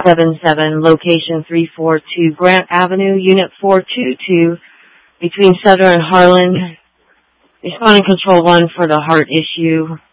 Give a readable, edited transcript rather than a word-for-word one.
777, location 342 Grant Avenue, Unit 422, between Sutter and Harlan. Responding Control 1 for the heart issue.